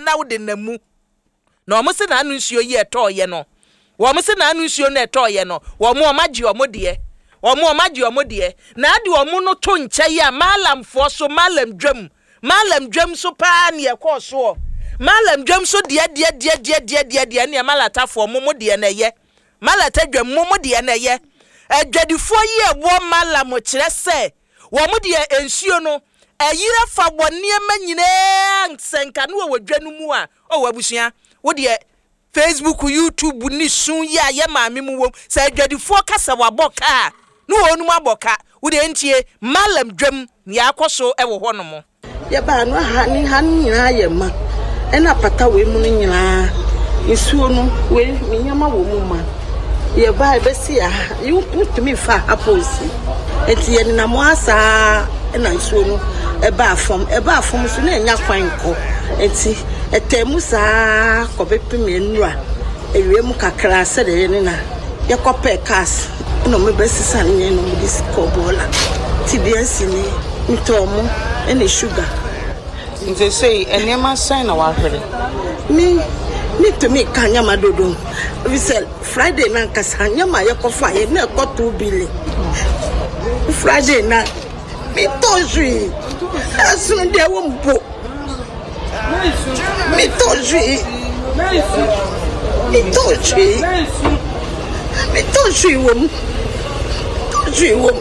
na wo de namu na omo se na anu nsuo yi etoye no wo mo se na anu nsuo na etoye no wo mo magye omo de na ade omo no to nche ya malamfo so malam dwam so pa ne ekoso malam dwam so de ne malatafo mo de na ye malata dwam mo de na ye adwadifo yi ewo malam kire se wo mo de ensuo no ayira fa bone ma nyine nsenka no wo dwanu mu a o wabusua wo de Facebook YouTube ni sun ya ye maame mu wom se adwadifo kasa waboka no onu maboka wo de ntie malam dwam ne akoso ewo hono mo ye ba no han nyina ye ma ena pata we mu nyina nsuo no we minyama wo mu ma ye ba be si ya you put me fa aposi enti ye na mo asa ena nsuo no e ba afom so na enya kwan ko enti etemu sa ko be peme nura ewie mu kakra se de ne na ye kope cars no me be sisa ne no me dis ko bola ti bien sini ntomo ene sugar nze say enema sign na wa hwere me to me kanya madodo we sell Friday na kasa nyama ye kofa ye na ko 2 billion Friday na me tojui asun de wo mpo me tojui wo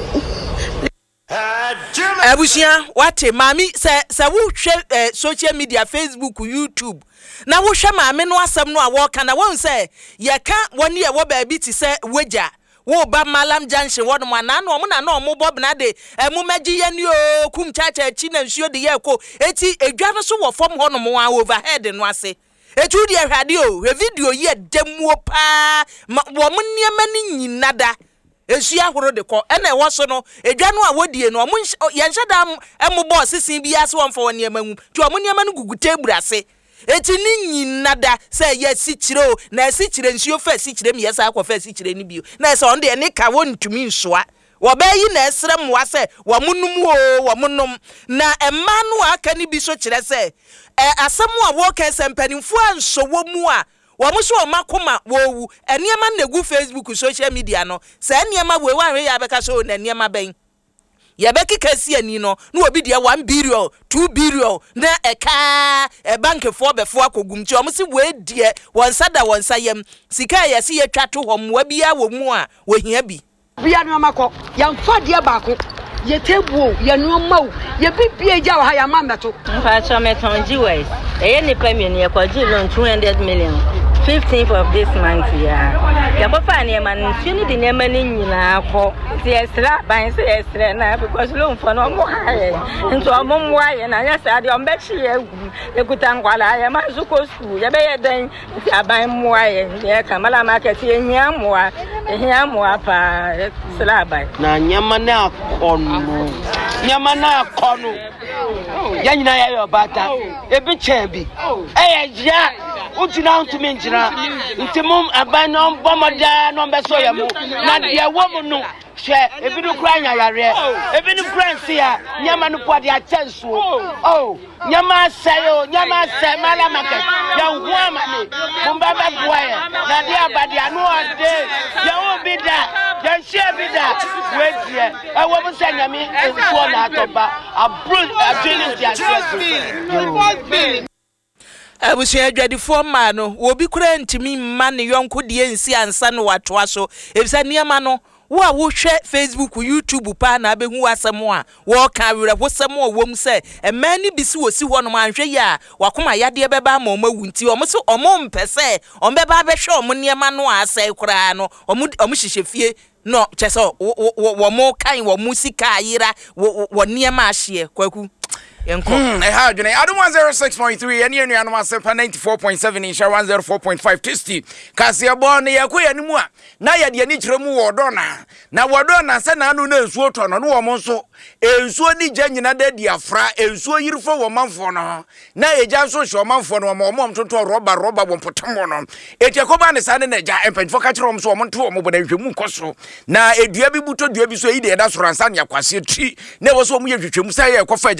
abusia wate mami se wo hwe social media Facebook YouTube na wo hwe mami no asem no a wo ka na won se ye ka woni e wo ba bi ti se weja wo ba malam junction wo no na no mo na no mo bob na de mu magi ye ni o kum chacha chi na nsuo de ye ko eti edwa no so wo fom ho no mo overhead no ase etu de hwade o video ye demuo pa wo mo niema ni nyinada esu ahoro de ko ena ewo so no edwa no a wodie no mo yenhyada emo boss sin bi ase won fo niema hu ti omo niema no gugu table ase eti ni nyinada say yes sikire o na sikire nsuo fa sikire mi yesa akwa fa sikire ni bio na say on de ne ka wontumi nsoa wo ba yi na esrem wa say wo munum o wo munum na emma no aka ni bi so kire say asem a wo ka sempanimfu anso wo mu a wo mo so makoma wo wu eniema na gu Facebook social media no say eniema we wa hwe ya beka so na eniema ben ya beki kasi ani no na obi de 1 billion 2 billion na eka bank for before akogumti o mo si we die won sayem sika ya si ye twato hom wa bia wo mu a wo hia bi bia no makọ ya mfa de baako ye tebuo ye no mawo ye bibie ja wa ha ya mameto mfa cho meton jiwe eye ni premier ye ko ji loan 200 million 15th of this month ya ko fa ne man sini di ne mani nyina ko ti esra ban se esra na because loan for no mo ha ye nto mo mo ye na ya sa de on be chi ye ekuta ngwala ya ma su ko school ye be ye den ti aban mo ye ye kamala market ye hia mo pa esra ban na nyama na kono ya nyina ya yo bata ebi chebi ya utina ntumi njira ntimum aban no bomoda no beso ya mu na de wo mu no hwe ebi no kura nya yare ebi no kura nsia nyama no pode a chanso nyama sayo nyama se mala market ya hu amane kumba ba boye na de abade anu ode ya obi da ya share bi da wedie wo mu se nyame enso na atoba abru agility address abusia adwadifo ma no wo bi kura ntimi ma ne yonko de ensi ansa no watoa so ebisa niema no wo a wo hwe Facebook YouTube pa na abehu asem a wo ka were hosem a wo mu se emani bisi wo si ho no anhwe ya wakoma yade beba ma omawu nti omo so omo mpese ombeba behwe omo niema no asai kura no omo hihye fie no cheso wo mo kan wo musika ayira wo niema ahye kwaku How do I don't want 06.3 and you know 94.7 in 104.5 Tisty. Kasia born ya kwe ni mua na ya dia ni chiremu wodona na wodona se na anu na ensuo to no wo mo so ensuo ni gya nyina da dia fra ensuo yirfo wo manfo no na eja so hwe manfo no mo mtonto roba wo potamo no etiakoba ne sane na gya empanfo ka kire wo so wo nto wo bo na hwemu koso na edua bi buto dua bi so yi de da soransa ne akwase tri na wo so mo ye hwehwemu sa ye kofa gya hwehwe ne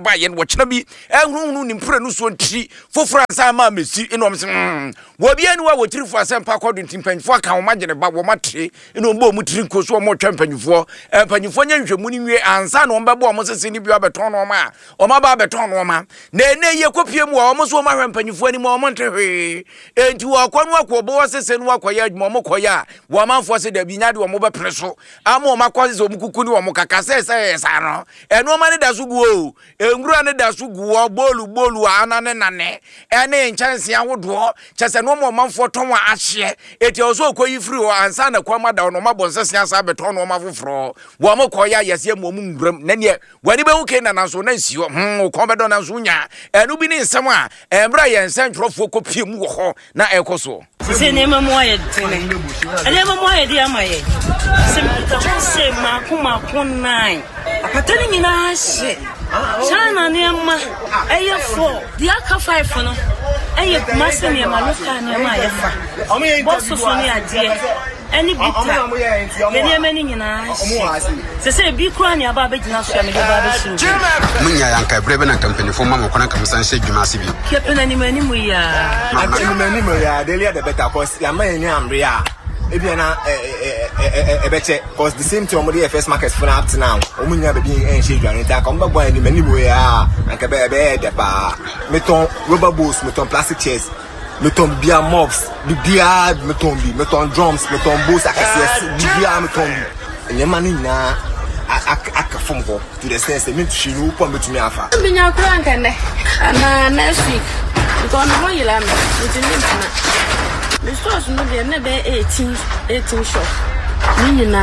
ba ye wo kyena bi ehunu ni mpre no so ntiri foforo ansa ma mesi eno omse wo bia ni wa wo tiri fo asem pa kodo ntimpanfo aka wo magene ba wo matre eno mbo mu tiri nko so mo twa mpanfo mpanfo nya nhwemu ni wie ansa na omba mo sese ni bia beton no ma o ma ba beton no ma na ene ye kopie mu o mo so ma hwe mpanfo ni mo ntehwe enti wo kwanu akobo wo sese no akoya adwuma mo koya wo manfo se da bi nya de wo mo be preso ama o makwa se o mukuku ni wo mo kaka se sa no eno ma ne da so gu o engura ne da so gu o bolu ana ne nane ene nchanse awodo chese no mo manfo ton wa ahye eti o so koyi free o ansa na kwa mada no mabonsese asa beton no mafoforo wo mo koya yese mo mu nguram na ne wani be wuke na nanso na nsi o ko bedo na nso nya enu bi ni nsem a embra ye nsentrofo kopie mu wo ho na ekoso se ne mamo aye tene ene mamo aye dia maye se mta se ma kunai apatani nyina hye chana ne ma eye 4 dia ka 5 no eye mase ne ma loka ne ma aye fa bosso so ne ade eni bita me ne nyina se bi kura ne aba be gina so me ba be su munya yanka brebe na company fo mama kona kam san she dwuma se bi ke pena ni mani mu ya ni mani mu ya delia the better cause ya man ni amre ya ebi na ebeche cause the same thing omodi first market for up to now omunya be bi she dwane ta ka mba gwan ni mani mu ya anka be de pa meton rubber balls meton plastic chairs meton bia mobs bia meton drums meton balls akase bia meton bi mani na aka from go to the sense me to shinu po metumi afa binya kura nkane na next week because no yela me na me stores no dey na be 18 shop ni na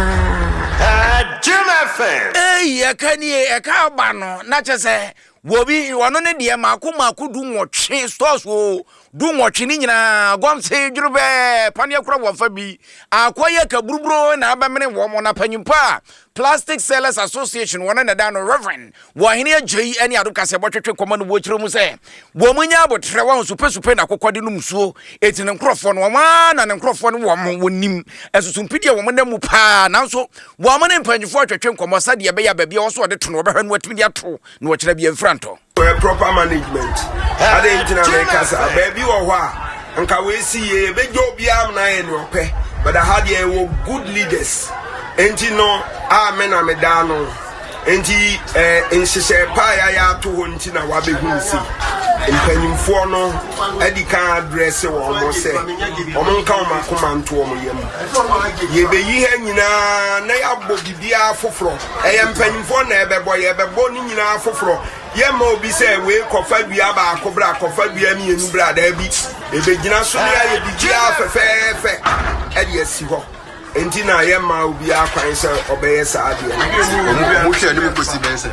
Jim FM yakani e ka ba no na chese wobi wono ne de maku du nwotwe stores wo du nwotwe ni nyina gwamse djurube pane akura wofa bi akoye ka buruburo na abamene wo mo na panyimpa Plastic Sellers Association wona na da no Reverend wo hene agyi ani adoka se botwetwe koma no wokyire mu se wo munya abotre wa super na kokode no msuo eti ne nkrofo no ma na ne nkrofo no wo mo wonim esusumpidi wo mo na mu pa nanso wo mo ne mpanyifo atwetwe nkomo sade be ya babia wo so de to no behwe no atimi ato no wo kyire bia mfranto proper management ade intina America sa baby wo ho a nka we si ye bejo bia am na ye no pe but I had ye wo good leaders enti no amen amedano enti ensese pa ya to ho nti na wabehu nsi mpanyimfo no edika address wo mo se omonka o makoma nto o mo yam ye be yi ha nyina na ya bo bibia foforo mpanyimfo na ebebo ye bebo ni nyina foforo ye ma obi se we kofa dua ba akobra kofa dua mi enu bra da bi ebe gina so ya ye bibia fefefe edi asi ho enti na ye ma obi akwan se obeye sa ade mo hwe ni ko si ben se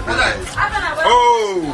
oh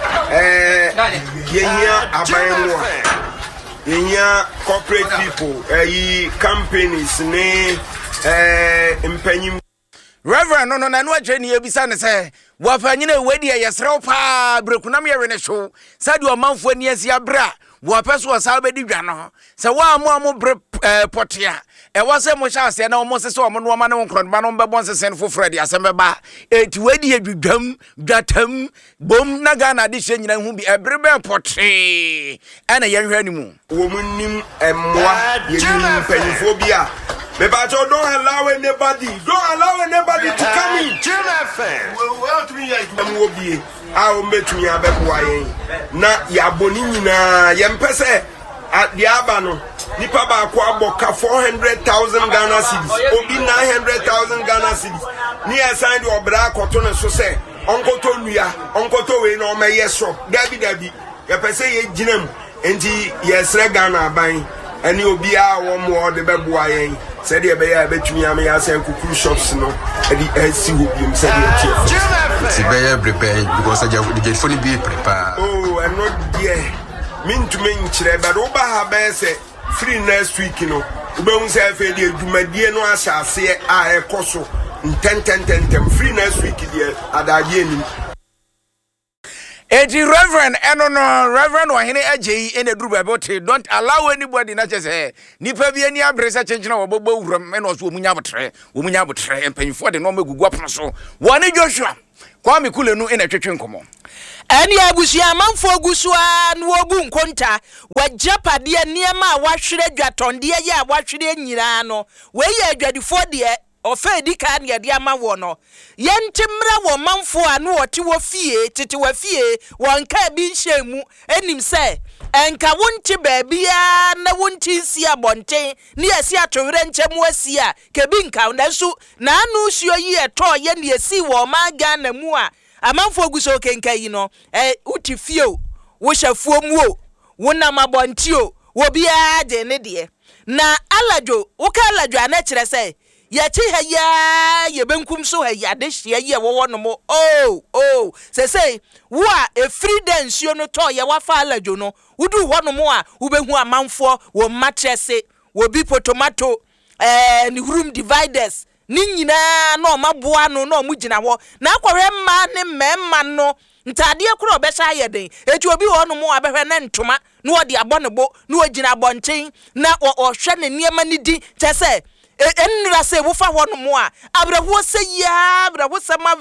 yenya abayemo yenya corporate people companies ne impanyim Reverend no na no agye ne ebisa ne se wafanyine wedi yesrew pa brekunam ye wene show sadi o manfo ani asia bra wo apeso wasal bedi dwa no se wa amu bre potia e wase mo sha ase na o mo se o mo no ma ne nkron ba no bebo nsese ne foforo de asem beba eti wedi adwudwam dwatam bom na Ghana de hye nyina hu bi ebre be potre ana ye hwe ni mu wo munnim emwa ye ni penifo bia me ba don't allow anybody to come in Jim FM well to me am obi a o metumi abekwa yen na ya boni nyina ye mpese ade aba no nipa ba akwa aboka 400,000 Ghana cedis obi 900,000 Ghana cedis ni assign the obra akoto ne so se onkoto nua onkoto we no meye so dabi ye pese ye ginam enti ye sre Ghana aban ani obi a wo mo de beboa yen said ye be ya betumi am ya say kukuru shops no e si hobium said ye tie ti be ya prepare because the phone be prepare oh and not there mean to me nchire but oba ha be say free next week no ube say fe de adwumadie no asase a ekoso ntenten free next week there adaje ni Eti Reverend Reverend wahene agye ene duru babote don't allow anybody na chese nipa bi ani abresa chenchena wo bobo wuram ene oso omunya botre empanyfo de no magugu apono so wone Joshua Kwame Kulenu ene twetwe nkomo Eni abusia manfo gusua no obu nkonta wajapade niema wahwere dwatonde ye wahwere nyira no we ye adwadifo de ofa edika ne de ama wo no yentimra wo manfo anu ote wo fie tete wa fie wonka bi nhemu enim se enka wonti baabia na wonti si abonten ne yesi atowere nchemu asia kebi nka na su na anu suo yi eto ye ne yesi wo maga na mu a amanfo guso kenka yi no uti fio wo hyafuo mu o wona mabonti wo bia de ne de na alajo wo ka alajo ana kire se ya chi ha ya ye benkum so ha ya de hye ye wo no mo say wo a free dance yo no to ye wa fa alajo no wudu ho no mo a wo behu amanfo wo matrese wo bi tomato ni room dividers ni nyina no maboa no no mu gina wo na akwere mma ne mmemma no ntade kuro be sha yeden eti obi ho no mo abehwe na ntoma no odi abonebo no ogina abonten na ohwe ne niema ni di tese enra se wo fa ho no mo a abrawo se ya abrawo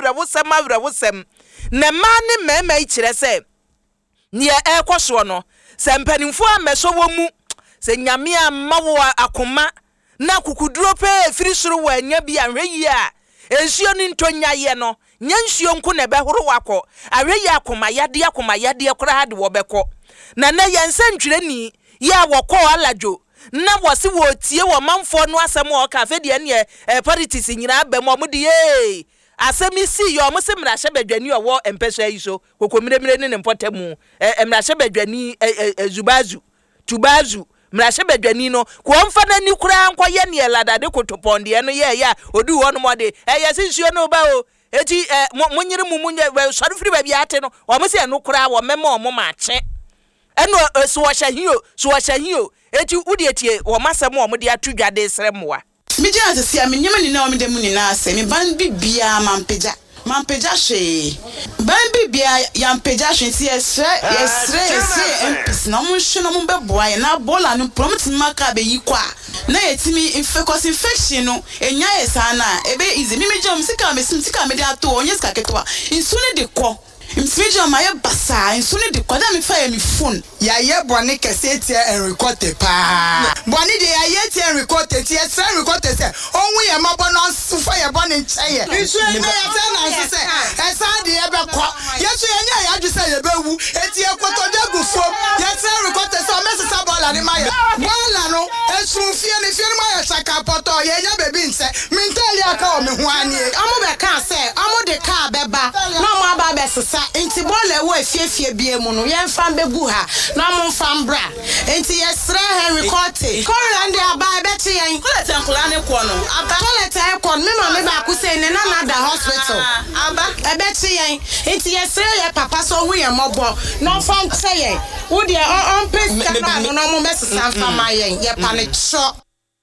sem na ma ne mmemma I kire se ne ekoso no se mpanimfo ameso wo mu se nyame amma wo akoma na kukuduro pe firi soro wa anya bi ahwe yi a ensuo ni ntonya ye no nya nsuo nko na be horo wako ahwe yi akoma yade kora hade wo beko na yense ntwire ni ya woko alajo na wose wo tie wo manfo no asem o ka fe de ne politics nyina abem o mudi ye asemi si yo mo se mra hye badwani owo empeso ayi so kokomire ne mpotemu mra hye badwani zubazu tubazu mrashe badwani no ko mfa na ni kura anko ye ne ladade kotoponde no ye ya odu ho no mode ye sinsuo no ba o eti munyire munye sori firi ba bi ate no o mo se no kura wo mema o mo maache eno so wa hio eti udi etie wo masem o mo de atudwade sremoa mi je asesia mi nyema ni na o mi de mu ni na ase mi ban bibia mampeja hwe ban bibia yampeja hwe ti esre empis na mo hwe no mo beboa ye na bola no promise maka be yikwa na yetimi infection no enya yesa na ebe izi mi mejom sika me de ato onye sika ketwa insu ne de kɔ mfijom ma ye basa insu ne de kɔ da mi fa ye mi phone ya ye boni kese tie en record pa boni de ya ye tie en record tie esre record se onwu ye mabo no sufa ye boni ncheye insu ne ya ta na se esa de ye be kɔ yesu ye nya ya dwese ye bewu etie kwoto de gufo ye esre record se o mesesa bola ni ma ye bola no esu fie ni ma ye saka poto ye nya bebi nse mintali aka o me ho ani amu be ka se amu de ka beba na mo aba be sesa inti bola wo efie bie mu no ye mfa begu ha na mo fambra enti yesra Henry Cote korande abai beti yen kolete nkola ne ko no aba kolete e ko me ma me ba ku say ne na nada hospital aba e beti yen enti yesra ye papa so hu ye mobo no fam say yen wo de on pesa na no mo mesesa fama yen ye pa ne cho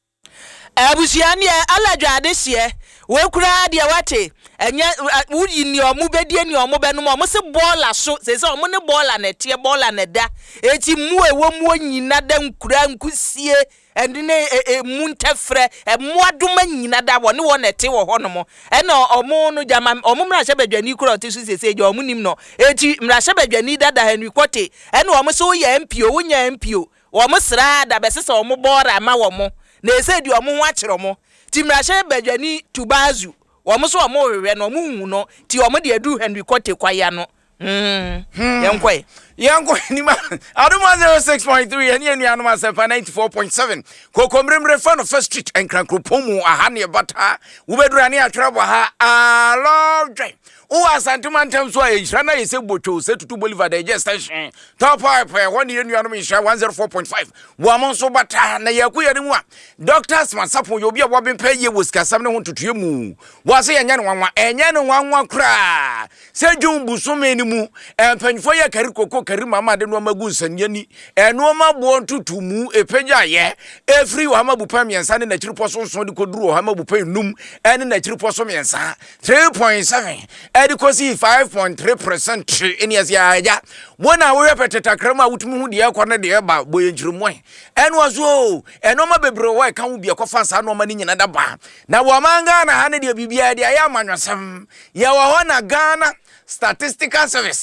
abusiani aladwa adehye we kura de wate enya wudi ni omu bedie ni omu be no mo se bola so se omu ne bola na tie bola na da eti mu ewo mu nyina da nkura nkusie endine muntefre muadoma nyina da wo ne wo na te wo ho no mo ena omu no jama omu mra hye badwani kura ote so sese je omu nim no eti mra hye badwani dada Henry Cote ena omu so wo ya MPO wo nya MPO wo mo sra da be sese omu bora ma wo mo na ese di omu ho akere mo ti mra hye badwani tubazu omo so omo wewe no omo hu no ti omo de adu Henry Cote kwaya no yankwe ni ma adoma 06.3 eni enu anoma 94.7 kokomremre fa no first street enkrankropomu aha ne bata ubedura ne atwerabo ha I love dream o asantuma ntem so ayira na yese botwo se tutu Bolivar de station top up woni enu anoma 104.5 wo amon so bata na yakuya ne mu a doctors masapo yo bia wo bempa ye wosikasam ne ho tutue mu wo se yenya ne wanwa enya ne wanwa kra se dwumbu so meni mu empanfo ye kari koko kari mama de no magu nsanyani eno ma bo ntutu mu epeja ye efri wo hama bupa miensa ne na chiripo so so de koduru wo hama bupa num ene na chiripo so miensa 3.7 edikosi 5.3% eni asia ya wona wo repeteta krama wutumi hu de ekone de ba boyenchirimo eno so eno ma bebro wo ka hu bia kofansa no ma ni nyina da ba na wo manga na ha ne de bibia de ya amanwasam ya wo na Ghana Statistical Service.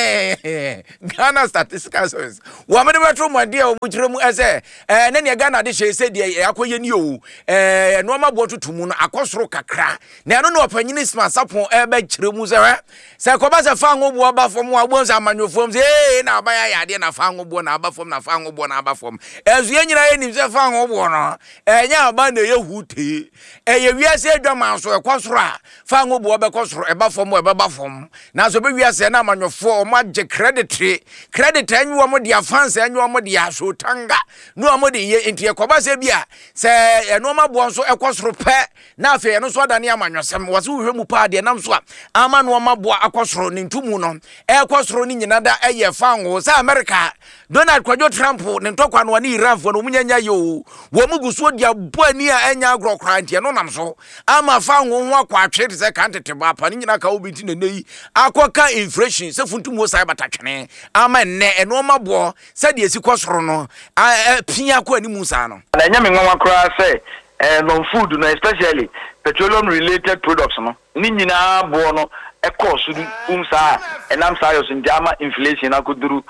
Ghana Statistical Service. Wamede betro mwade o mukyeremu ese ne Ghana de hye de akoye ni o no ma bo tutumu no akosoro kakra. Na no no opanyini sma sapon be kyeremu se koba se fa ngo bo ba fom abonza amanyofom se na abaya yade na fa ngo bo na aba fom na fa ngo bo na aba fom. Ezu yenyina ye nim se fa ngo bo no enya aba na ye hute ye wiase adwama so ekosoro a fa ngo bo be kosoro e ba fom e ba fom. Na so be wiase na amanyofo o ma je credit anyu mo de afans anyu mo de asotanga no mo de ye enti ekoba se bia se eno ma bo nso ekosoro pe na afi eno so adane amanyosem wo se hwemu pa de nam so a ama no ma bo akosoro ni ntumu no ekosoro ni nyina da eye fango sa America Donald Kwajo Trump ne ntokwa no ni Iran fo no munyanya yo wo muguso dia boani a enya agrokra ntie no nam so ama fango ho akwa atwe se kantete ba pa ni nyina ka obiti na nei akoka inflation se funtumu sai batatwene ama ne eno ma bo se de esi kosoro no pia ko ani musa no na nya me nwa kra se non food no especially petroleum related products no ni nyina bo no e cost umsa enam sayo sinjama inflation akuduru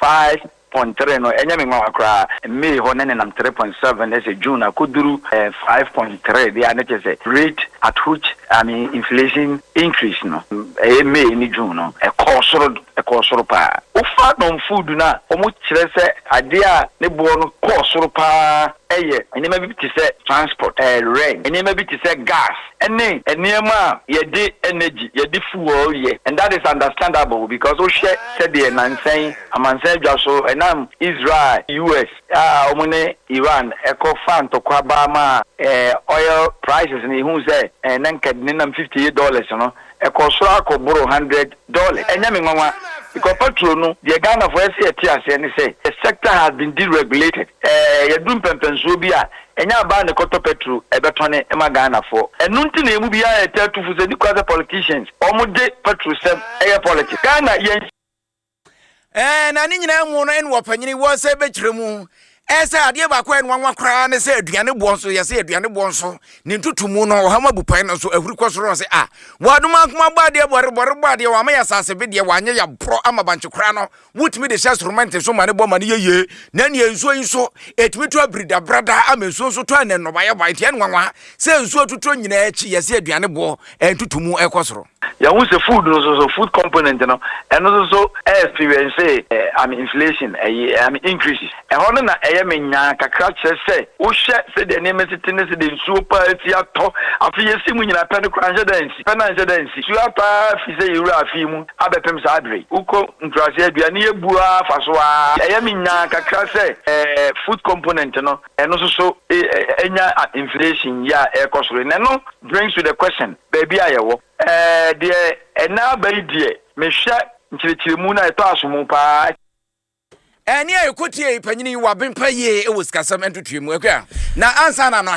5.3 no enya me nwa kra May ho ne nam 3.7 as June akuduru 5.3 they are not say rate at which inflation increase no May ni June no e kosoro pa ufa non food na omo kire se ade a ne bo no kosoro pa eye enema bi ti se transport rent enema bi ti se gas enema ye energy ye fuel ye and that is understandable because o share said the nansen amansen dwaso enam Israel US omune Iran eko fan to kwaba ma oil prices ni hu say nankad ni nam $58 no eko so akoboro $100 enya me nwa because petrol no the Ghana for say and say the sector has been deregulated ye dum pempenso bi a enya ba ne koto petrol ebetone ema Ghana for enunti na emu bi a etetu fu se because politicians omude petrol sem politics Ghana yen na ni nyina mu no en wopanyini wo se bekyeremu esa ade ba kwa enwa kra ne se aduane bonso ye se aduane bonso ni ntutumu no hama bupan no so ahuri kosoro se waduma akoma ba de bore wa ma ya sase be de wanye ya pro ama banche kra no wutimi de share romantic so mane bo mane ye na ne enso etimi to abrida brada ama enso so to ane no ba ya ba tie nwanwa se enso tuto nyina echi ye se aduane bo ntutumu ekosoro ya hu se food no so food component no eno so experience inflation increases hono na menya kakra chese wo hye se de nemesitine se de nsuo pa ti ato afi yesi mu nyina pe ne kwanje dansi su apa fi se yuru afi mu abepem sa adre uko ntrase aduane ebua fasoa menya kakra se food component no eno so enya inflation ya ekosoro no brings to the question baby ayewo de ena bai die me hye nchirechiremu na eto asomu pa eni ayekutie panyini wabempa ye ewuskasam entutuemu akwa na ansa na no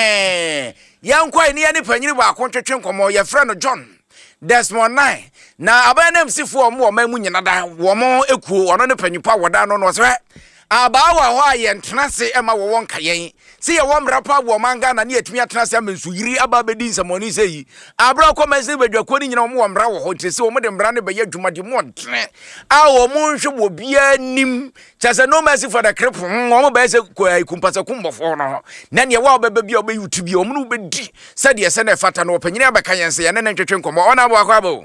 yankwa ni ani panyini ba akontwetwe nkomo ye frɛ no John Desmond 9 na abanam sifo omo mamu nyina da wo mo ekuo ono ne panyipa woda no no sɛ abawa ho aye ntenase ema wo wonka yen se ye wo mrapa wo manga na ne atumi atenase amensu yiri aba bedi nsamoni sei abra komese badwako ni nyina wo mra wo ho tese wo de mra ne be yadwuma di mo ntene a wo mo nhwe wo bia nim chase no mercy for the crip wo mo be se kumpasa kumbofo no na ne wo beba bia obe youtube wo mo be di se de se na fata no panyina abaka yense ye ne ntwetwe nkomo ona bo akwabo.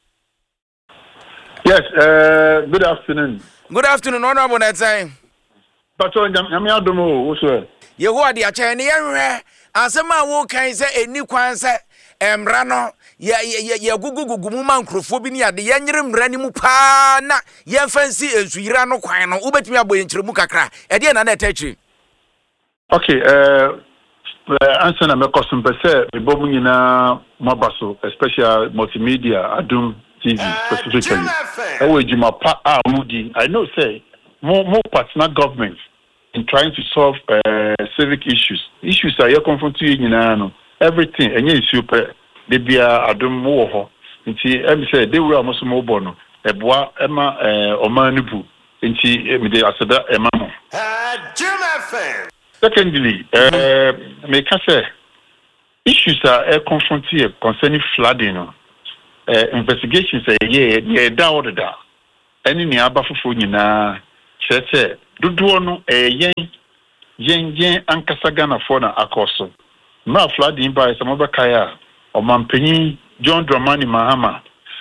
Yes, good afternoon. Good afternoon, honorable Netzai. Pato nyame adomo wo so Yehowa de ache ne yenhwe asema wo kan se eni kwan se emra no ye gugugugu mu mankrofo bi ni ade yenyere mra ni mu pa na ye fancy ensuira no kwan no ubetimi aboye nkyeremu kakra e de na na etachi. Okay, answer na me custom pese me bomu nyina mabaso especially multimedia Adum TV specifically ewe juma pa amudi I know say more partner governments in trying to solve civic issues are you confronting you know everything and you super they be Adum wo ho nti em say they were almost more bono eboa ema omanibu nti me dey aseda ema mo secondly me can say issues are confronting concerning flooding investigations yeah da da any ni aba fufu nyina chese dodo no yen ankasa Ghana for na akoso na flooding by some kaya or Mampenyi John Dramani Mahama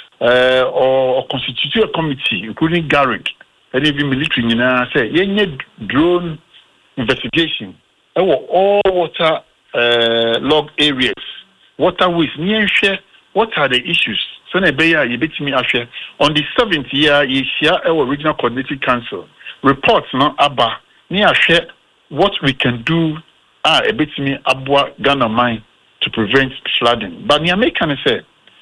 or constitute a committee including Garrick and even military nyina say yen drone investigation all water log areas waterways near share what are the issues so na be ya yebetimi ahwe on the 7th year ye share our regional coordinating council reports no aba ni ahwe what we can do ebetimi abua Ghana mine to prevent flooding but ni American say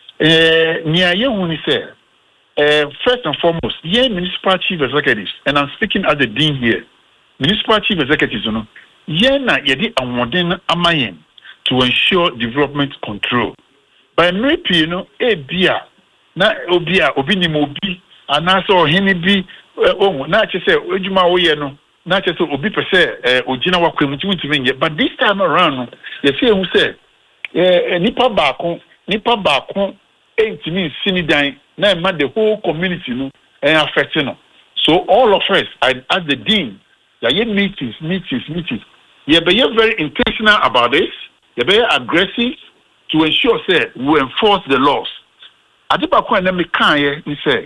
ni ayehu ni say first and foremost ye municipal chief executives and I'm speaking as the dean here municipal chief executives no ye na yedi anwoden amayen to ensure development control by mepi no ebia na obi ni mobi anaso ohini bi na chese ejuma wo ye no na chese obi pese ogina wakwemu ntimi nye but this time around no ye say hu say nipa baako ntimi sinidan na ma the whole community no affect no so all of us as the dean ya meetings ye be very intentional about this ye be aggressive to ensure say we enforce the laws. Adibako and me can he say,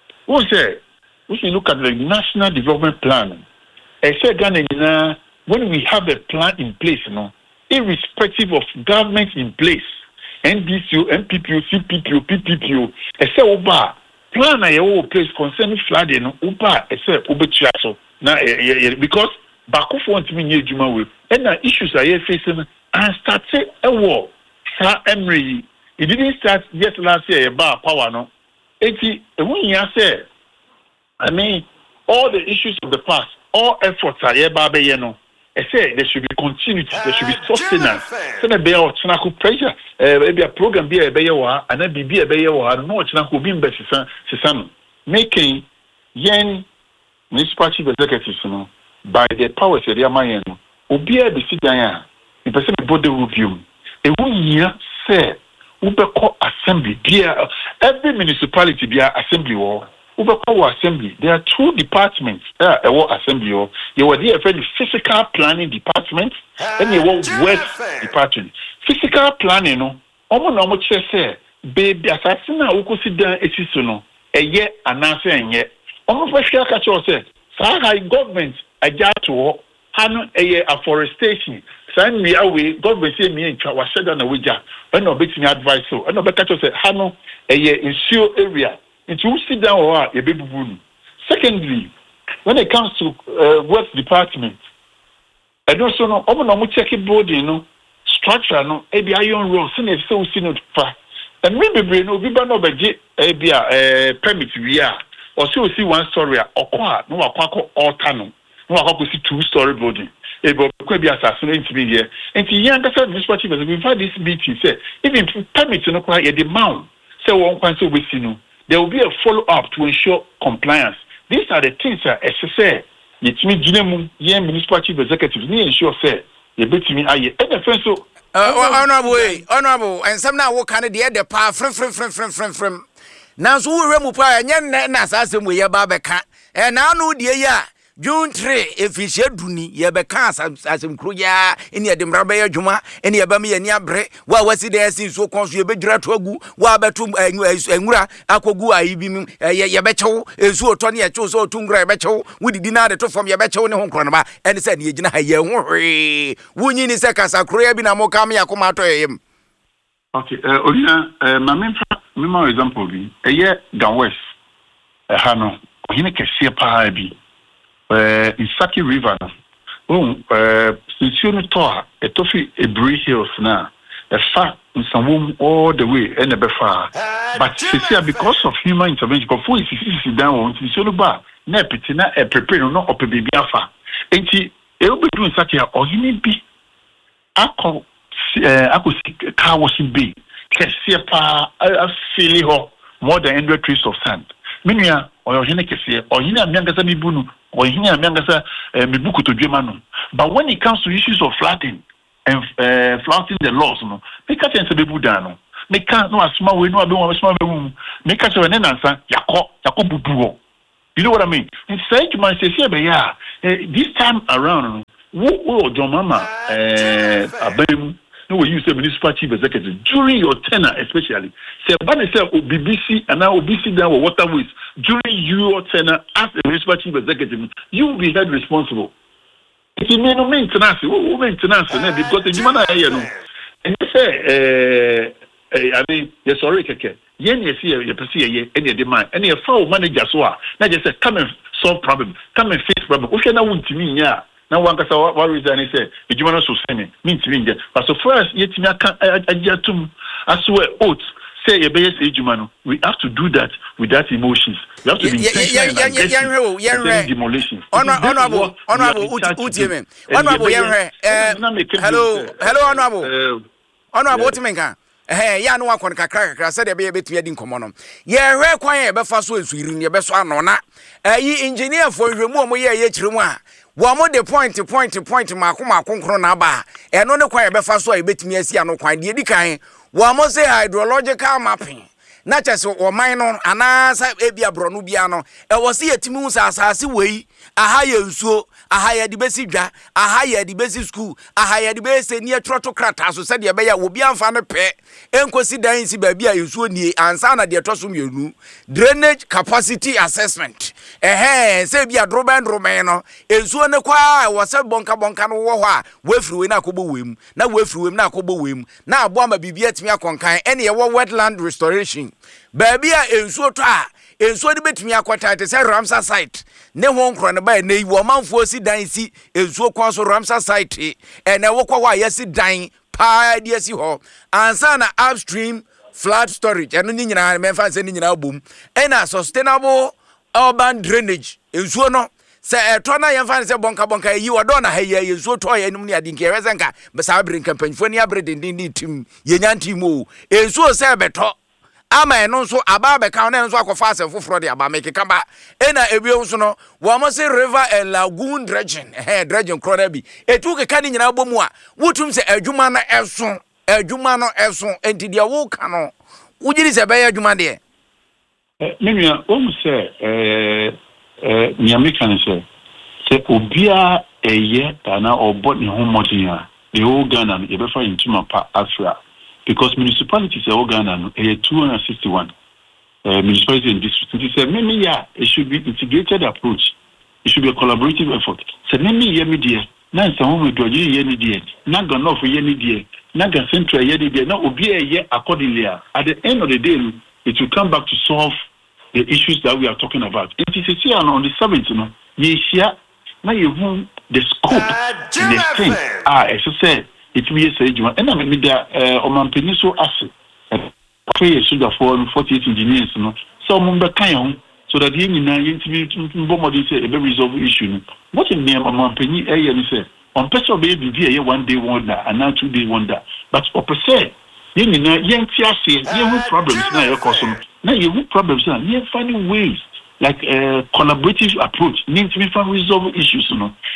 we should look at the national development plan. I say Ghana, when we have a plan in place, irrespective of government in place, NDCU, NPPU, CPPU, PPPU, I say Oba plan a place concerning flooding. Oba, I say Obechiaso. Now because Baku want me near Juma with and the issues are facing and started a war. Sir Emery, it didn't start yet last year about power, no. When you say, I mean, all the issues of the past, all efforts are here, no. I say there should be continuity, there should be sustenance. So there be a pressure, maybe a program be a bayawa, and then be a bayawa, no, it's not be in making yen municipal chief executives, by the powers of the Amayan, Obia the Sidaya, in person body review. Year say Ubeko assembly every municipality be assembly war Ubeko assembly there are two departments assembly war you were there for the physical planning department and you want works department physical planning no omo say baby assassin na ukosi dan esiso no eye anase enye omo fashia ka cho say high government aja to hanu eye afforestation send me away government say me ntwa wa sheda na weja when no betimi advice so and no better to say hanu eye insure area into sit down or e bebubu. Secondly, when it comes to works department I don't so no omo no check body no structure no e be iron rods na so see no fa and me be no bi ba no beje e bia permit wi a or so see one story okwa no akwa alter no akwa see two-story building ebo kwa bi assassin ntimi here enti yan that municipal chief we've had this meeting say even permit no kwa e the mount say one kwan so we see no there will be a follow-up to ensure compliance. These are the things that SSA, yetimi jinemu, yen municipal chief executives, ni ensure say, ye betimi aye. And the friend so, honorable, and some now what kind of the power from. Now so we remove power, and yan na assassin we yababeka, and now no dear ya. June 3 if he said duni ye be kan as him kruya in ye demrabe adwuma in ye ba me ani abre wa wasi dey sin so konso ye be dura togu wa betum enwura akogu ayi bi ye be chew ezu oto ne ye chew so otungura ye be chew wudidi na de to fam ye be chew ne ho nkro ba ene se ne ye gina ha ye ho hwe wunyi ni se kasa kruya bi na mo kam yakoma to yem. Okay, Olina, my example bi eye Gan West ha no ohine kese pa bi in Saki River, since you know, a toffee a Bree Hills now, a far in some room all the way and a far. But because of human intervention, before you see down, since you're bar, Nepitina, a prepare not up a baby alpha. And she will be doing such a or you need be. I could see car washing be. Kesiapa, I feel more than 100 trees of sand. Minia or Henekesi or Hina Miangasa Bunu. Or here, but when it comes to issues of flooding and flouting the laws, no, they can't answer the Budano. me can't no asma we no abe one asma be mu me ka so ne nansa yakọ bubuo. You know what I mean? And say to myself, yeah, this time around, what John Mama, Abem, no, we use the municipal chief executive during your tenure, especially. Say, but they say, BBC and now BBC down with waterways during your tenure as a municipal chief executive, you will be held responsible. It may not maintenance, maintenance, because the human eye, and you say, I mean, yes, sorry, Keke. Yen yes here, you perceive any demand, any foul managers who are not just come and solve problem, come and face problem. Okay, now want to mean yeah. Now one can say what reason he say, if you want to say me, mean to mean that. But so first, yet me I swear oath. Say a base age man, we have to do that without emotions. We have to be demolition. Honorable, hello, honorable, what you mean? Ya no akon kakra said e be betumi adi nkomo no ye hwe kwan e be fa so asuri ne be so anona yi engineer for hwemu o mo ye kiremu a wo mo de point mako kronkron na ba eno ne kwan e be fa so e betumi asi ano kwan de edi kan wo mo say hydrological mapping na chese o man no anasa ebia brono bia no e wo se yetimi hu asase wei aha ye nsuo aha ye de besi dwa aha ye de besi school aha ye de besi ni trotokrata so se de be ya wo bia mfa ne pe enkosi dan si ba bia nsuo nie ansa na de toso mienu drainage capacity assessment se bia droben no nsuo ne kwa wo se bonka no wo ho a wefiri we na akobɔ wem na wefiri wem na akobɔ wem na abo ama bibia timi akonkan ene ye wo wetland restoration baby a ensuo to a ensuo de betumi akota te se Ramsar site ne ho nkro ne ba ne wo manfo si dan si ensuo kwa so Ramsar site ene wo kwa wa yesi dan pa de si ho ansa na upstream flood storage eno ni nyina memfa se ni nyina bom ena sustainable urban drainage ensuo no se eto na yemfa se bonka yi wodo na haye ensuo to ya num ni adi nke rezenka be sa abrin campaign ni abredindin tim yenyanti mu ensuo se beto ama eno so aba be ka na enso akofa asefo fro de aba mekeka ba ena ebio so no wo mo se river and lagoon dredging dredging krona bi etu keka ni nyina bomu a wotum se adwuma na eso enti de wo ka no wugiri se be adwuma de menua o mu se nyamika se obia eye na obo ni homodin a the whole Ghana e be fa intuma pa Afra. Because municipalities are all Ghana, 261 municipalities and districts. He said, maybe it should be integrated approach. It should be a collaborative effort. So maybe media, now some will do ye not gonna offer ye not gonna central ye now will be a year accordingly. At the end of the day, it will come back to solve the issues that we are talking about. It is here on the 7th, ye share now you the scope and the thing. As I said. It will say Juma and I mean Oman Peniso asset. Should afford 48 engineers, so Mumba Kayon, so that he in Bomodi say a resolve issue. What in name Oman Penny say? On Peso baby be a 1 day wonder and now 2 day wonder. But per se, young Tiasi, you problems now your custom. Now you problems now, you're finding ways like a collaborative approach, need to be found resolve issues,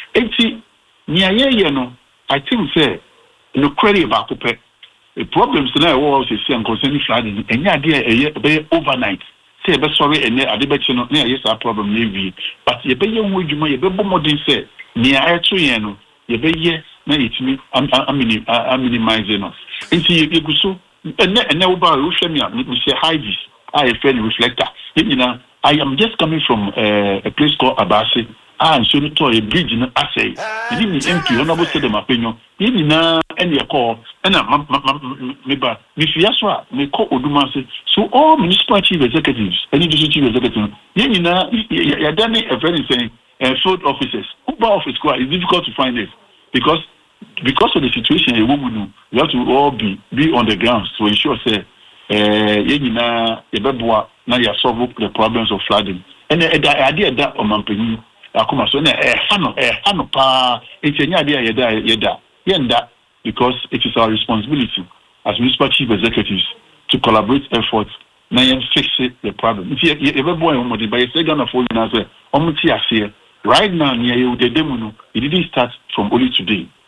I think say no credit about the problems now was concerning flooding and yeah overnight say be sorry and I bet you know yes our problem maybe but you be young you be modern say near air no you be yes na it me I'm minimizing us into you go so and now about who show me say high vis I friend reflector I am just coming from a place called Abasi. So to a bridge in assay. You need me empty, honorable said my opinion. You need now any call, and maybe if you ask me call Odumase. So all municipal chief executives, any district chief executive, you know, you're done a very thing, field officers, Uber office squad is difficult to find it because of the situation a woman do, you have to all be on the ground to ensure say you know now you solve the problems of flooding. And the idea that on Akuma so na hano pa etenya dia yeda because it is our responsibility as municipal chief executives to collaborate efforts na fix the problem. If you ever boy on by say Ghana for you say omuti ase right now near you the demo no it didn't start from only today.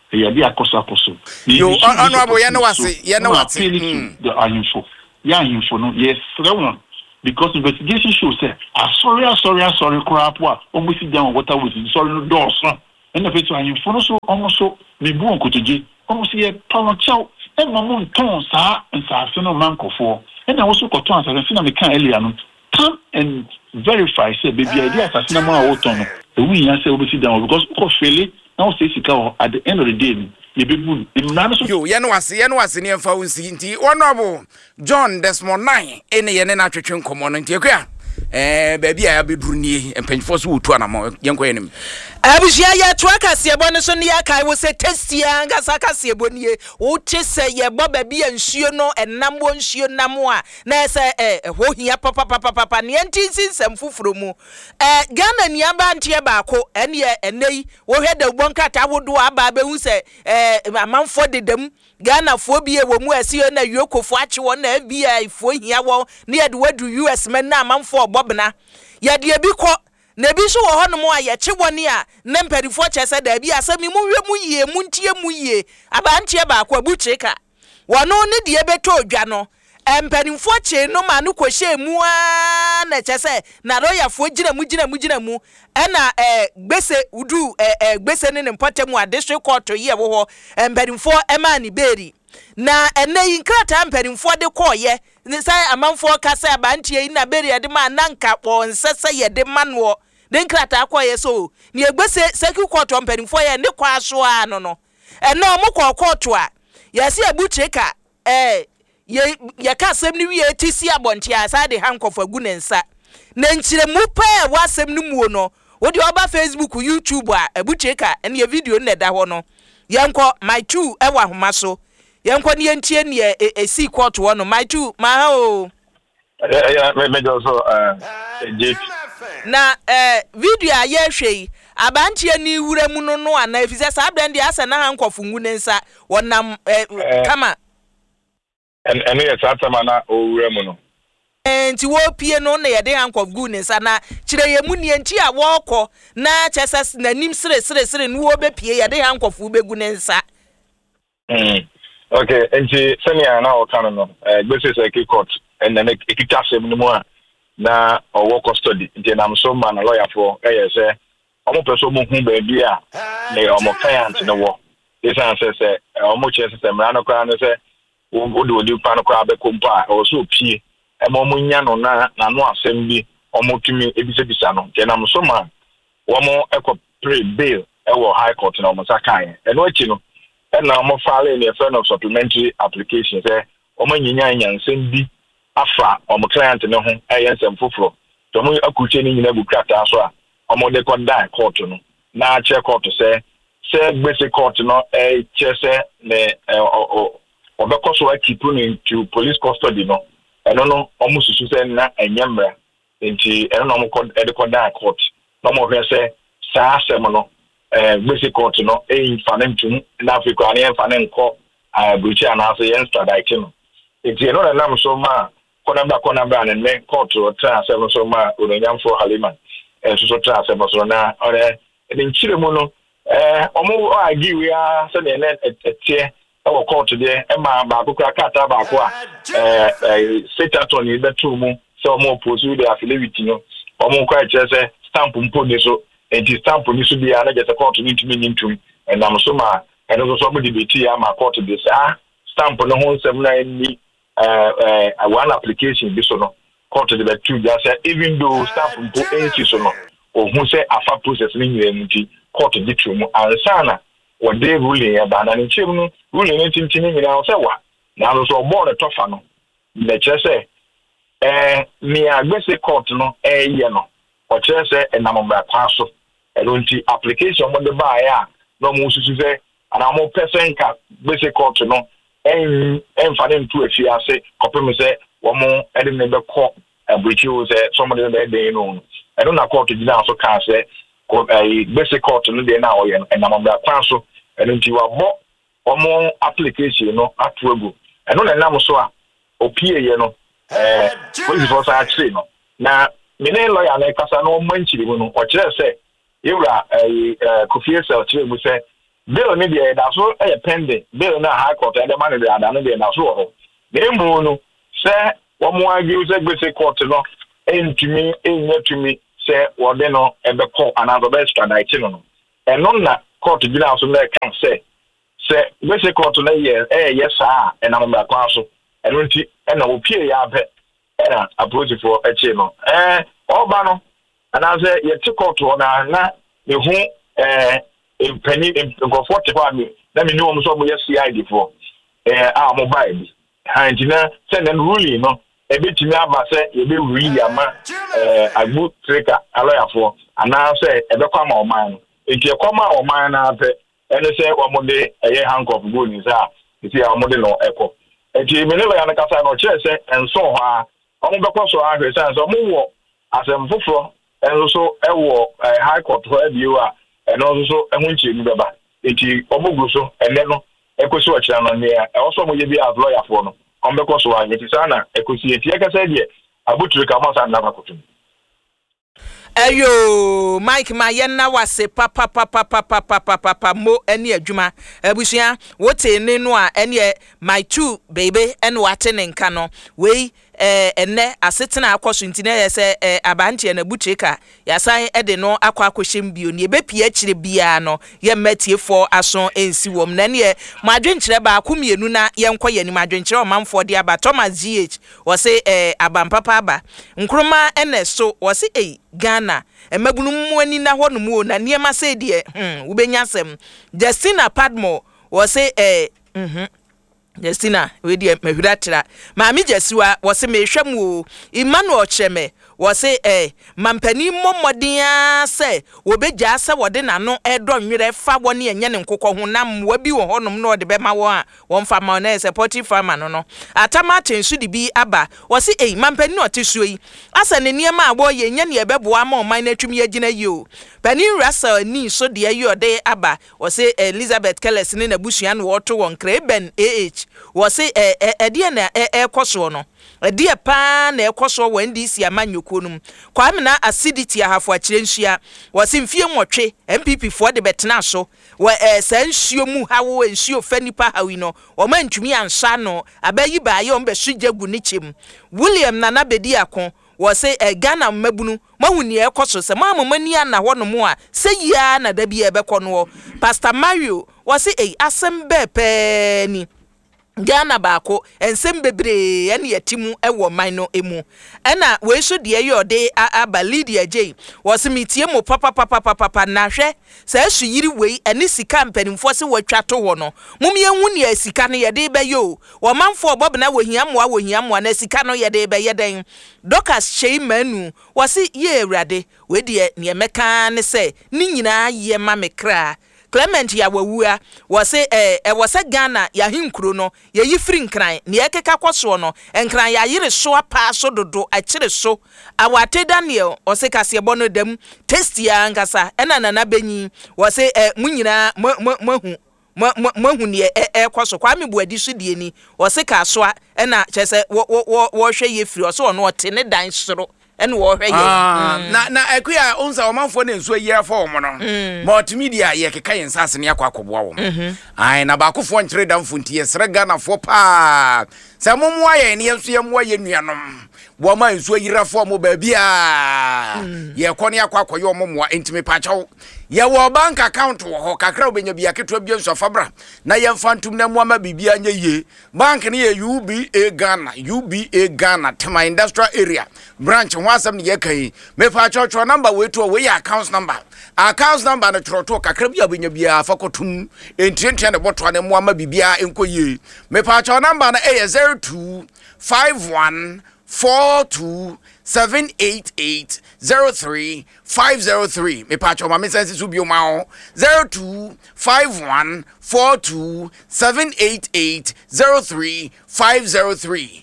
ya dia koso yo honorable ya no wase the info ya info no yes one because investigation shows say sorry crap wa almost down water with sorry no door so and the face info no so almost me bu onkotoje almost ye power chow e mama ton sa nsa no mankofo and I also got to answer na me kan earlier no come and verify say baby idea asasina mo a woton no we yan say obesi down because ko fele now say sika at the end of the day you be yo ye no wase ne mfa wonsi nti honorable John Desmond 9 ene ye ne na twetwe nkomo no nti ekua baby a beduru nie empanfo so wotu anamo yenko yenim abusia ya twaka siebo ne so ne yakai wo se testia ngasa ka siebo nie wo chese ye bo baby ansuo no enambo nsuo namo a na se ho hia papa ne ntisi nsem fufuro mu Ghana niaba ntie baako ene ye enei wo hweda bonkata wodo aba be hu se amanfo dedam Ghana fo bie wo mu asio na yokofo ache wo na FBI fo hia wo ne ye de wadu US men na amanfo obobna ye de bi ko na bi so wo ho no mo aye che woni a na mperifo chese da bi asemi mu hwe mu yie mu ntie mu yie aba ntie ba akwa bucheka wono ne de beto odwa no mperifo che no ma no kohye mu a na chese na royafo gina mu ena gbese udu gbese ne mpotemu a district court ye wo ho mperifo ema ni beri na ene inkrata mperifo de koye ni sai amanfo kasa aba ntie na beri de ma nanka po nsese ye de manwo den krata akoye so ni egbese second court mperifo ye ne kwa so a no eno mo kwa court a yesi abucheka ye ka asem ni wie tisi abonti asa de handcuff agu ne nsa na nkyire mu pa wa asem ni mu no wo de oba Facebook YouTube a abucheka ene ye video ne da ho no yenko my two ewa homa so yenko ne yentie ne esi court wo no my two ma ha o me so na video a ye hwei abantie ni wura mu no ana efise sa brand asa na handcuff ngu ne nsa wonam kama ene ye satama na owura mu no nti wo pie no na ye de handcuff gu ne nsa na kire ye mu ne nti a wo kọ na chesas na nim sire no wo be pie ye de handcuff be gu ne nsa okay nti senia na o kan no gbese se court and then ekita se mu a na owo custody nti na so man lawyer for say omo person mo hu ba bia na omo client no wo this answer say omo chese se mra no kwa no say odi pa no kwa be kompa o so pie mo nya no na no asem bi omo tumi ebisebisa no nti na so man omo ekọ pray bail ewo high court na omo sakan eno achi no na omo file in a friend of supplementary application say omo nyinya nyansem bi afa omo client no ho ensem foforo to mo akuche ni nyina bukrata so a omo de konda court no na che court say gbese court no chese ne obekọ so keep into police custody no eno no omo susu say na enyemra enti eno no omo de konda court no mo hwe say sa asem no gbese court no infanem na Africa ani infanem ko bruchi anase yen strike no enti eno na nam so ma kona ba ne me court tra asem so ma ononyamfo Haliman so tra asem so na ore nchire mu no omo agi we a se ne etie ewo court de ma ba akukura kata ba ko a state attorney betu mu se omo pursue the affidavit no omo kwa chese stamp mpo ni so enti stamp ni so bia na jete court ni ntumi ntum na so ma eno so mo debate ya ma court de sa stamp no ho nsem na ni one application bi so no court de betu ja say even though stamp mpo enti so no ohun say afa process ni nyere nti court de tumu ansana what they ruling about and in ruling it in now say what now so born a tough no the church say me agbese court no ye no or church say and I'm pass and don't application what the buy no mo susu say and I'm more person ka gbese court no en faden to a fear say copy me say one more edin be court breach you say somebody there no I don't know court to down so can say basic court no dey na oye and am bra kwan so eno nti wa bo omo application no atoagu eno na nam so a opie ye no police force actually no na me ne lawyer na kasa no manchiri mu no o kire say yewra Kofi Esa kire mu say bill ni de da so e pending bill na high court e de man de ada no de na so ho de mu no se wo mo argue se gbese court no entumi enyatumi se wo de no e be call another be extradite no e no na court bi na so na kan se gbese court na yes ah e na mo ba kwa so e no nti e na wo pie ya be e na approach for e che no oba no ana se ye ti court na me hu penny comfortable for me let me know so mo yes CID for mobile bi hanjina send them ruling no e betimi aba se e be ruling ama agbo tracker lawyer for ana se e be kwa ma o man enti e kwa ma o man na pe ene se o mo de eye handcuff go ni sa enti o mo de no eko enti me ne lawyer na kasa no che se enso ho a o mo be kwa so ahwe san so mo wo asem foforo enso so e wo high court ho e biwa and also a winchi ni baba enti omogu so ene no ekosi ochira no ne e also mo ye bi as lawyer for no on be koso anye ti sana ekosi enti ekasa die abuturi ka mo sa na bakotum ayo Mike Mayenna wase papa mo eni adwuma abusua wote ne no a ene my two baby ene wate ne nka no we enne asetena akoso ntine yese abantie na bucheka yasan ede no akwakohyem bio ne bepie akire bia no ye matiefo aso ensi wom na ne madwenkyere ba akomienu na ye nkɔ yani madwenkyere omanfo de aba Thomas GH wose abampapa aba nkroma ene so wose Ghana emabunu muani na honu mu na niema se de wubenya asem Justina Padmo wose Justina we de mehwiratra maami Jesiwa wose mehwam Emmanuel Cheme wose mampani momodia se wobegya se wode nano edonwere fa woni enye ne nkokɔ ho nam wabi wo honum no de bema wo a won fa ma na support farmer no atama tensu de bi aba wose mampani no tesuo yi asa ne niema abo ye nya ne ebeboa ma oman na twum ye gina yi o pani Russell ni so de ayi ode aba wose Elizabeth Kellis ne na busua no woto won Kreben wose edie na ekoso no edie pa na ekoso wo NDC amanyokonum kwamna acidity ahafo akire nsua wose mfie nwotwe MPP fo de betena so wo sansuo mu hawo nsuo fanipa hawi no wo mantumi ansa no abayi baaye on be sugyagu ne chem William Nana bedi akon wose Ghana mabunu mahuni ekoso se mamani ana hono mu a seyia na da bi ebekɔ no Pastor Mario wose asem bepe ni Ghana baako ensem bebre ene yatimu ewo man no emu ena we so de yode aba Lydia J wose mitie mo papa na hwe sa asu yiri wei ene sika mpanimfo se watwato ho no mumye hu ne sika no yede be yo wo manfo bob na wohia na sika no yede be yeden Dokas Sheimanu wose ye ewrade we de ne meka ne se ni nyina ye ma mekra Clement ya wawua wose wose Ghana ya hinkuro no ye yifri nkran ne ekeka kwaso no nkran ya yire so apa so dodo akire so awate Daniel wose kase bono dam test ya ngasa na benyi wose munyina mahu ne kwaso kwa mebuadi so die ni wose ka so na chese wo hwe ye firi wose ono ote ne dan soro en wo hwe ye na akua onsa omanfo ne nso yira fo omo no multimedia ye keka yensase ne akwakoboa wo ai na ba kofo nkyere damfo ntie sere Ghana fo pa se momo aye ne yenso ye mo ye nuanom bo ma nso yira fo mo ba bia ye kɔ ne akwakoye omo mo entime pachaw ye wo bank account wo ho kakra obenya bia keto bia nso fabra na ye mfantum na mo ama bibia nya ye bank ne ye UBA Ghana Tema Industrial Area branch ho asem ne ye kai me pachaw cho number we to we account number no troto kakra bia obenya bia fakotum entrentre ne botwa ne mo ama bibia enkoye me pachaw number na 02514278803503 me pacho ma message su bio ma 02514278803503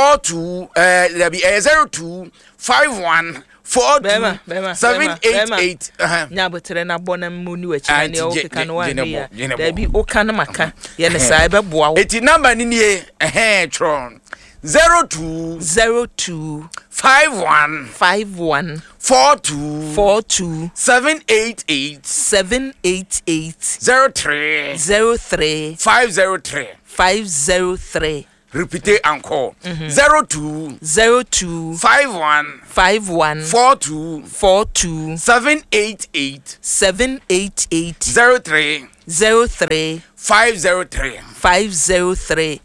02514278 nya botere na bona muni wachi na o keka no wa ya da bi o kana maka ye ne sai beboa wo eti number ni nie tron 02 51 42 788 03 503. Repeat encore. 02 51 42 788 03 503.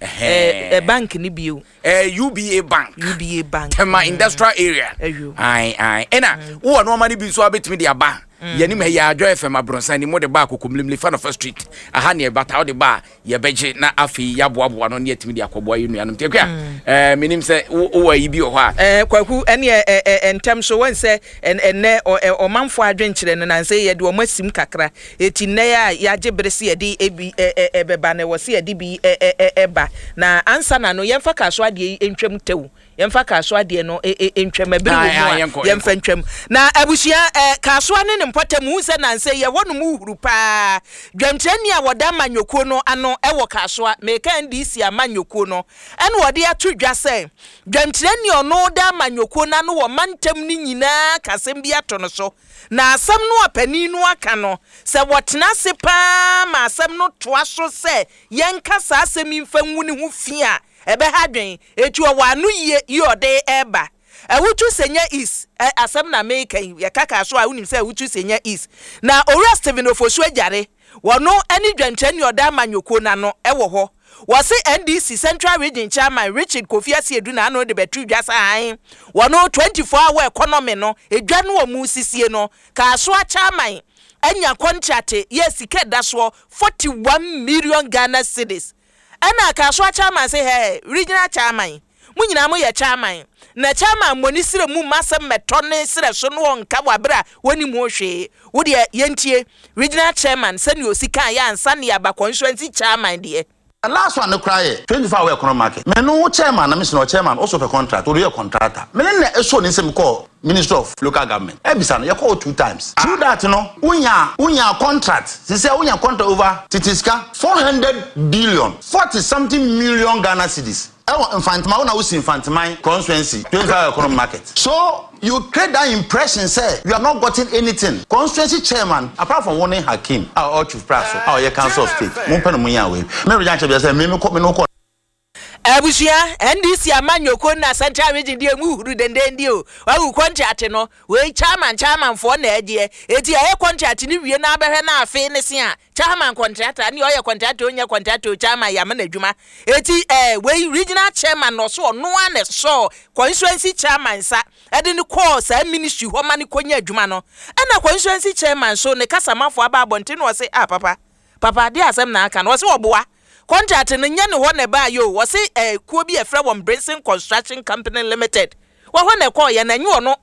Bank ni bio. UBA Bank. Tema industrial area. Aye. Ena, wo no mani bi so abetimi de aba. Yani me ya Joy FM abronsan ni mo de ba kokomlimli fan of street. Aha ne bata wo de ba ye beje na afi ya boaboa no ne yetimi de akoboa yenu anum te kwa. Minim se wo yi bi ho a. Kwaku ene entem so won se enne o manfo adwenkyere no nan se ye de o masim kakra. Eti ne ya jebrese ye de ebeba ne wo se ye de bi eba. Na ansa na no yemfa kaso ade entwam tewu. Yemfa kaso ade no entwam abiri wo yemfa entwam. Na abusia kaso ne ne mpotemu se nan se ye wonu mu huru pa. Dwamkyereni a woda manyokuo no ano ewo kaso a meka ndisi amanyokuo no. Ene wode atodwa se dwamkyereni ono da manyokuo na no wo mantem ni nyina kasem bi ato no so. Na asem no apani no aka no se wotena se pa ma asem no toa so se yenka sa asem mfa nwuni hu fia ebe hadwen etu o wanu ye yode eba awutu senya is asem na make ya kaka so a unim se awutu senya is na ora Steven Ofosu ajare wono ani dwankyereni oda manyoko na no ewo ho wose NDC Central Region Chairman Richard Kofi Asiedu na no de betu dwasa han wono 24 hour economy no edwa no omu sisie no ka so a chairman anya contract yes ikeda so 41 million Ghana cedis ana ka so a chairman say hey regional chairman munyina mo ye chairman na chairman moni sire mu masem metone sire so no nka wabra woni mu hwe wo de yentie regional chairman sani osika ya ansa ne aba constituency chairman de. Last one no cry 24 hour economic market. Me no chairman na me no chairman also for contract or your contractor. Me na eso ni sem call Minister of Local Government. Ebisa no you call 2 times. Through that no unya contract. They say unya contract over Titiska 400 billion 40 something million Ghana cedis. Infantima una usi infantima constituency 24 hour economic market. So you create that impression say you have not gotten anything. Constituency chairman apart from warning Hakim or Chief Praso or your council of state. Mumpeno munya we. Me rejan che say me no ko abusia NDC amanyoko na Central Region die mu huru dendende o wa wu contract no we chairman for na eje eti e contract ni wie na abehwe na afi ne se a chairman contractor ni oye contractor onya contractor chairman ya mana adwuma eti we regional chairman no so no ane so constituency chairman sa ede ni call sa ministry ho ma ni konya adwuma no na constituency chairman so ne kasamafo aba abonte no say papa de asem na aka no say oboa contract no nya ne ho ne ba yo wo se kuo bi e fra won Branson Construction Company Limited wo ho ne call ye na nyu no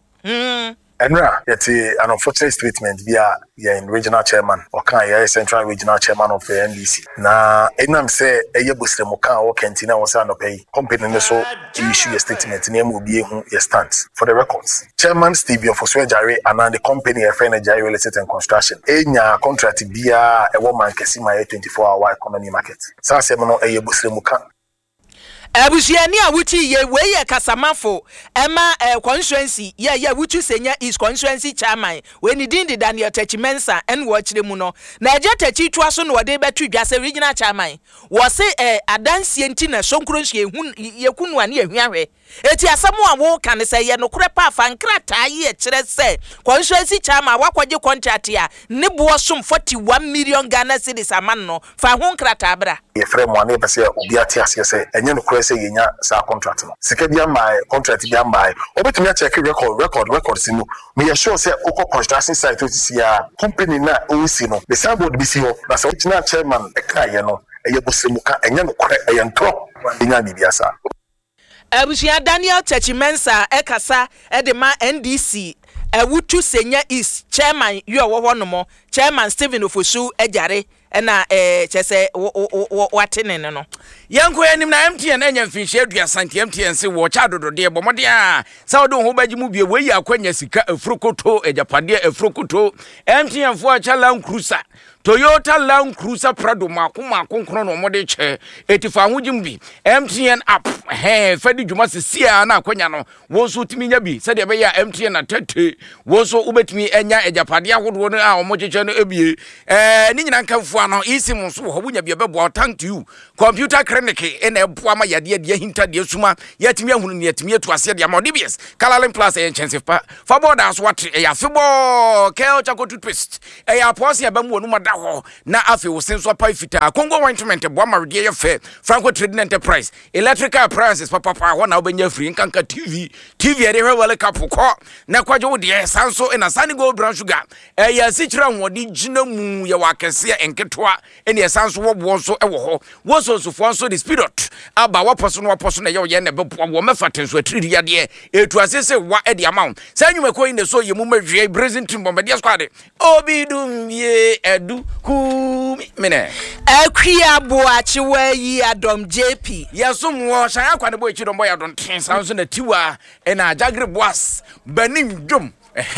Enra, yet an unfortunate statement via in regional chairman or can central regional chairman of the NDC. Na enam say eye busre mo kan o kentina wo say no pay company no so issue a statement name will be hu your stance for the records. Chairman Steve Ofosu Ajare and the company FN Ajare Real Estate and Construction. Enya contract via a woman kesima 24-hour economy market. Sa say no eye busre mo kan abusiani awuti ye we ye kasamafo ema constituency ye wutu senya is constituency chairman we ni din de Daniel Techimensa en wo kire mu no na eje techi toa so no wode betu dwase regional chairman wo se adansie nti na sonkronhye ye kunu ane ehwiahwe eti asamo a wo kan se ye no kure pa fa nkrata ye kire se constituency chairman wakwaje contract ya ne bo som 41 million Ghana cedis aman no fa ho nkrata bra ye frame one be say obi ati ase say enye no kure say yenya sa contract no sika bia my contract bia my obetumi a check record sinu me ye sure say oko construction site to see ya company na o si no the signboard bi si ho na say original chairman e ka ye no eye bosemuka enye no kure eye ntro enya bibia sa abusia Daniel Techimensa ekasa edema NDC wutu senya is chairman yo wo no mo chairman Stephen Ofosu Ajare na chese watene no yanko yanim na MTN enya mfinhye aduasa nti MTN se wo cha dodode bomode a sa wodo ho baji mu bie we akwanya sika afrokoto ejapade afrokoto MTN fo acha Land Cruiser Toyota Land Cruiser Prado mako nkrono mode che etifa hojim bi MTN app fedi dwuma sesia na akwanya no wo so timi nya bi se de be ya MTN atete wo so ubetimi enya ejapade ahodo no a omocheche no ebie ni nyina nkamfo ano isim so ho bunya bi bebo thank to you computer clinic ena eboa ma yade de hinta de suma yatimi ahunu ne yatimi etu ase de amodibs Calalin Plus Chensif pa for borders what ya fibo kel chako toothpaste ya pose ya bamu no da ho na afi wo senso pa fita Congo ointment boa ma de ye fe Franco Trading Enterprise electrical appliances papa ho na obenya free nkanka TV e de hwele kapoko na kwaje wo de sanso na Sunny Gold Brown Sugar ya sichira wode gina mu ya wakese enketoa ene sanso wo bo so ewo ho wo so fo so the spirit aba waposo na ye na be wo mefaten so atiri ya de etu asese wa e de amount sanwuma ko inde so ye mu mawie brazil team bomba de squad obi dum ye edu ku mene akria boachi wa yi Adom JP yesum wo shan akwa ne bo echi dombo ya don ten sanso na tiwa e na jagre boas banim dum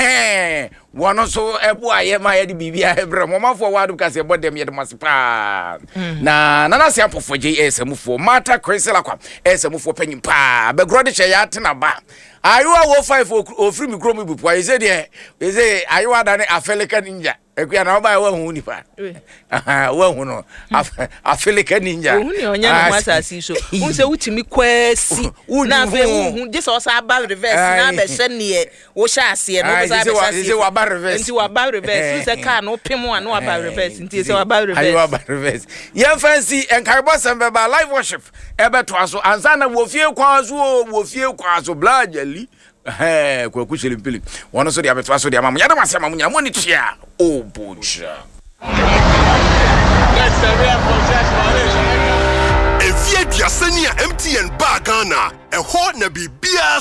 wono so ebo aye ma ye de bibia ebre momafo wadu kase ebo dem ye de masipa na nana se apofo JSMfo mata Chrysela kwa SMfo panyim pa be grode che ya tena ba ayo wo 5 ofri mi kro mi bupo aye se de eze ayo adane Afelica Ninja ekuya na oba wa hu nipa wa hu no Afelica Ninja hu ni onya no masasi so unse wutimi kwasi na fe hu dis o sa ba reverse na be hye ne wo sha ase no bo sa be sa ase wa ba reverse nti wa ba reverse se ka no pemo an wa ba reverse nti se wa ba reverse ayo wa ba reverse ye fancy enkarbo sembe ba live worship ebe to aso ansa na wo fie kwa aso blajali kwa kusheli mpili wono so dia beto aso dia mamu yada masema munyina moni tia obuja Efie biasani a MTN ba Ghana eho na bibia